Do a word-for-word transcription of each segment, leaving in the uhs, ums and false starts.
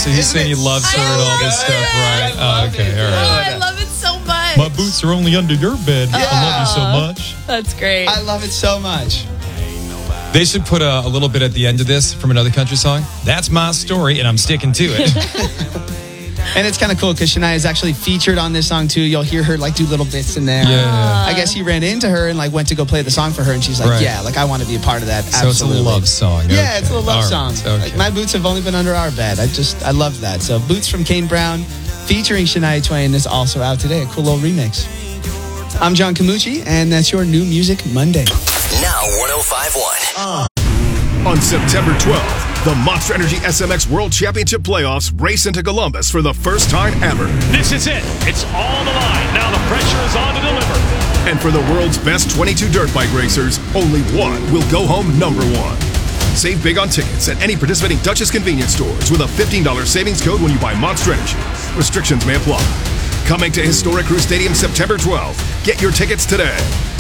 so he's saying he loves her and all this stuff, right? Oh, okay, all right. Oh, I love it so much. My boots are only under your bed. Yeah. I love you so much. That's great. I love it so much. They should put a, a little bit at the end of this from another country song. That's my story, and I'm sticking to it. And it's kind of cool because Shania is actually featured on this song too. You'll hear her like do little bits in there. Yeah. I guess he ran into her and like went to go play the song for her, and she's like, Right. "Yeah, like I want to be a part of that." So Absolutely. it's a love song. Yeah, Okay. it's a little love All song. right. Okay. Like, my boots have only been under our bed. I just, I love that. So Boots from Kane Brown featuring Shania Twain is also out today. A cool little remix. I'm John Camucci, and that's your New Music Monday. Now one oh five point one. On September twelfth, the Monster Energy S M X World Championship Playoffs race into Columbus for the first time ever. This is it. It's all on the line. Now the pressure is on to deliver. And for the world's best twenty-two dirt bike racers, only one will go home number one. Save big on tickets at any participating Duchess convenience stores with a fifteen dollars savings code when you buy Monster Energy. Restrictions may apply. Coming to Historic Crew Stadium September twelfth. Get your tickets today.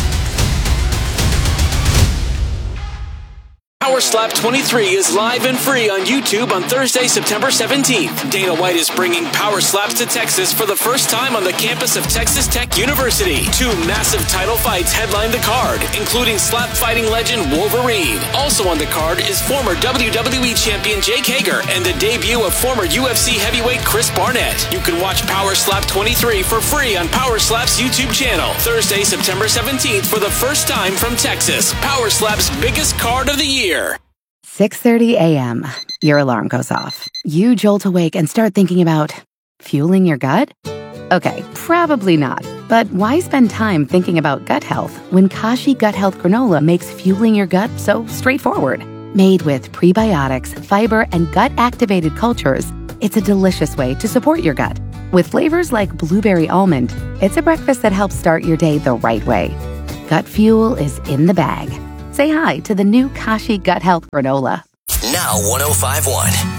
Power Slap twenty-three is live and free on YouTube on Thursday, September seventeenth. Dana White is bringing Power Slaps to Texas for the first time on the campus of Texas Tech University. Two massive title fights headline the card, including slap fighting legend Wolverine. Also on the card is former W W E champion Jake Hager and the debut of former U F C heavyweight Chris Barnett. You can watch Power Slap twenty-three for free on Power Slap's YouTube channel. Thursday, September seventeenth for the first time from Texas. Power Slap's biggest card of the year. six thirty a.m. Your alarm goes off. You jolt awake and start thinking about fueling your gut? Okay, probably not. But why spend time thinking about gut health when Kashi Gut Health Granola makes fueling your gut so straightforward? Made with prebiotics, fiber, and gut-activated cultures, it's a delicious way to support your gut. With flavors like blueberry almond, it's a breakfast that helps start your day the right way. Gut fuel is in the bag. Say hi to the new Kashi Gut Health Granola. Now one oh five point one.